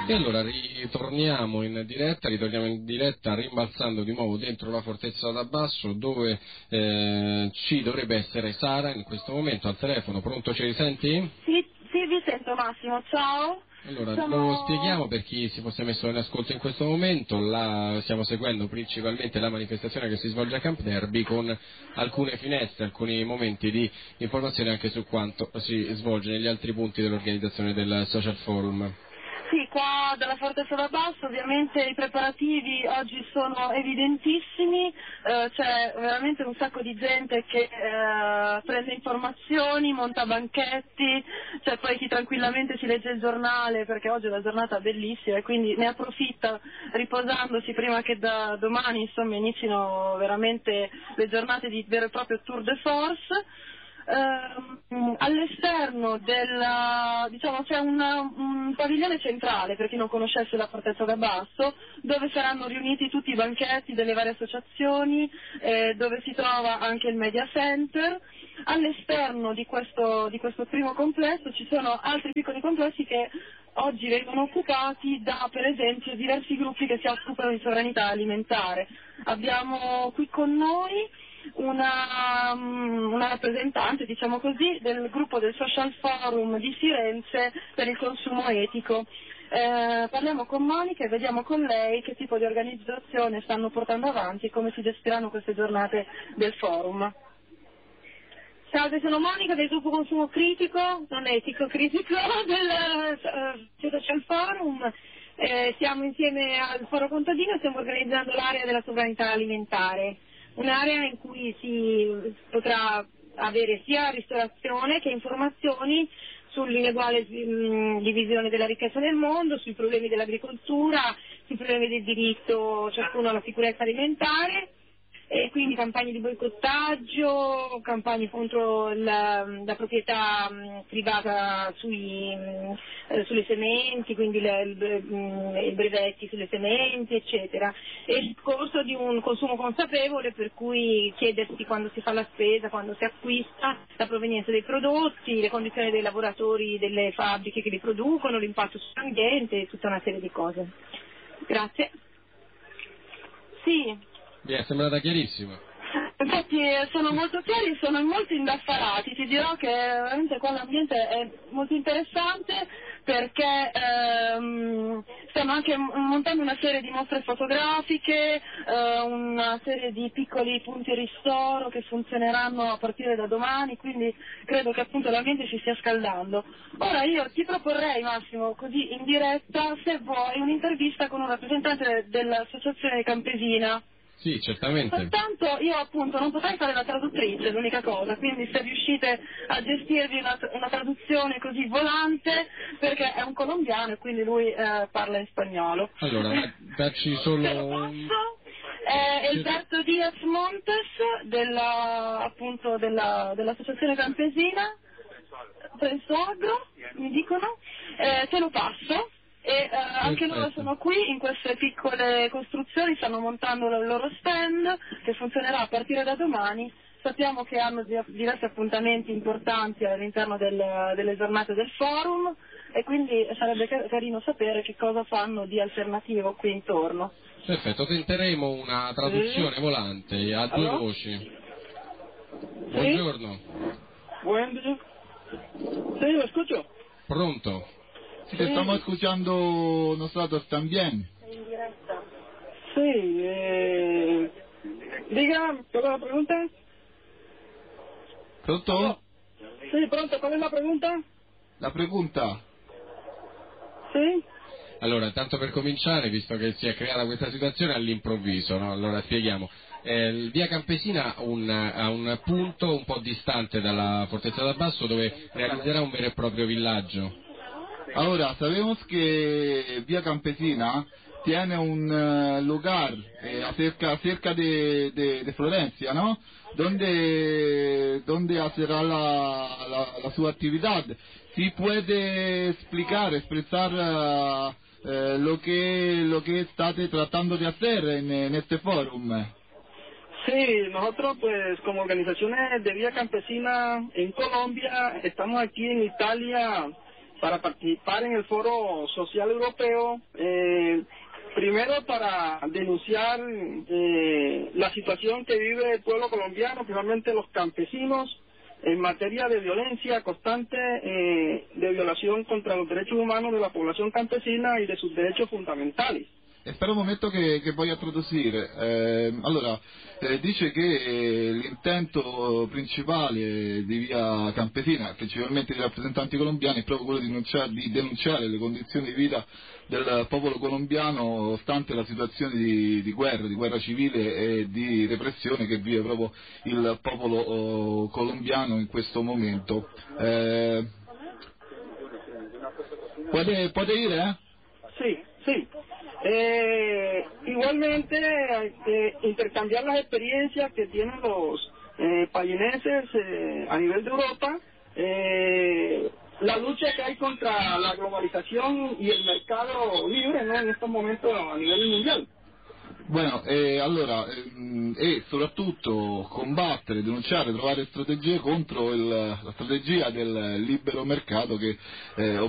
E allora ritorniamo in diretta rimbalzando di nuovo dentro la Fortezza d'Abbasso, dove ci dovrebbe essere Sara in questo momento al telefono. Pronto, ci risenti? Sì, vi sento Massimo, ciao. Allora, lo spieghiamo per chi si fosse messo in ascolto in questo momento. Stiamo seguendo principalmente la manifestazione che si svolge a Camp Derby, con alcune finestre, alcuni momenti di informazione anche su quanto si svolge negli altri punti dell'organizzazione del Social Forum. Sì, qua dalla Fortezza d'Abbasso ovviamente i preparativi oggi sono evidentissimi, c'è veramente un sacco di gente che prende informazioni, monta banchetti, c'è poi chi tranquillamente si legge il giornale perché oggi è una giornata bellissima e quindi ne approfitta riposandosi prima che da domani insomma inizino veramente le giornate di vero e proprio tour de force. All'esterno c'è un padiglione centrale, per chi non conoscesse la Fortezza d'Abbasso, dove saranno riuniti tutti i banchetti delle varie associazioni, dove si trova anche il Media Center. All'esterno di questo primo complesso ci sono altri piccoli complessi che oggi vengono occupati da, per esempio, diversi gruppi che si occupano di sovranità alimentare. Abbiamo qui con noi una rappresentante, diciamo così, del gruppo del Social Forum di Firenze per il consumo etico. Parliamo con Monica e vediamo con lei che tipo di organizzazione stanno portando avanti e come si gestiranno queste giornate del forum. Salve, sono Monica del gruppo consumo critico, non etico, critico del Social Forum. Siamo insieme al Foro Contadino e stiamo organizzando l'area della sovranità alimentare. Un'area in cui si potrà avere sia ristorazione che informazioni sull'ineguale divisione della ricchezza nel mondo, sui problemi dell'agricoltura, sui problemi del diritto ciascuno alla sicurezza alimentare, e quindi campagne di boicottaggio, campagne contro la proprietà privata sulle sementi, quindi i brevetti sulle sementi, eccetera. E il discorso di un consumo consapevole, per cui chiedersi quando si fa la spesa, quando si acquista, la provenienza dei prodotti, le condizioni dei lavoratori delle fabbriche che li producono, l'impatto sull'ambiente e tutta una serie di cose. Grazie. Sì. Mi è sembrata chiarissima. Infatti sono molto chiari e sono molto indaffarati, ti dirò che veramente qua l'ambiente è molto interessante perché stiamo anche montando una serie di mostre fotografiche, una serie di piccoli punti ristoro che funzioneranno a partire da domani, quindi credo che appunto l'ambiente si stia scaldando. Ora io ti proporrei, Massimo, così in diretta, se vuoi, un'intervista con un rappresentante dell'associazione campesina. Sì, certamente. Soltanto io appunto non potrei fare la traduttrice, l'unica cosa, quindi se riuscite a gestirvi una traduzione così volante, perché è un colombiano e quindi lui parla in spagnolo. Allora, dacci solo Alberto Diaz Montes dell'associazione campesina Prenso Agro, mi dicono, te lo passo. E anche loro sono qui in queste piccole costruzioni, stanno montando il loro stand che funzionerà a partire da domani. Sappiamo che hanno diversi appuntamenti importanti all'interno delle giornate del forum e quindi sarebbe carino sapere che cosa fanno di alternativo qui intorno. Perfetto, tenteremo una traduzione volante a due voci. Buongiorno. Buongiorno. Sí, lo escucho. Pronto. Sí, estamos escuchando nosotros también. Sí, diga, ¿cuál es la pregunta? Pronto? Sí, pronto, ¿cuál es la pregunta? La pregunta? Sì? Allora, tanto per cominciare, visto che si è creata questa situazione all'improvviso, no? Allora spieghiamo. Via Campesina ha un punto un po' distante dalla Fortezza d'Abbasso dove realizzerà un vero e proprio villaggio. Ahora, sabemos que Vía Campesina tiene un lugar cerca de Florencia, ¿no? Donde hacerá la su actividad. ¿Sí puede expresar lo que estate tratando de hacer en este fórum? Sí, nosotros pues como organizaciones de Vía Campesina en Colombia, estamos aquí en Italia para participar en el Foro Social Europeo, primero para denunciar la situación que vive el pueblo colombiano, principalmente los campesinos, en materia de violencia constante, de violación contra los derechos humanos de la población campesina y de sus derechos fundamentali. Spera un momento che voglio introdurre. Allora, dice che l'intento principale di Via Campesina, principalmente dei rappresentanti colombiani, è proprio quello di denunciare le condizioni di vita del popolo colombiano, stante la situazione di guerra civile e di repressione che vive proprio il popolo colombiano in questo momento. Puede ir, eh? Sí. Igualmente intercambiar las experiencias que tienen los payineses a nivel de Europa, la lucha que hay contra la globalización y el mercado libre, ¿no?, en estos momentos a nivel mundial. Bueno, allora, e soprattutto combattere, denunciare, trovare strategie contro la strategia del libero mercato che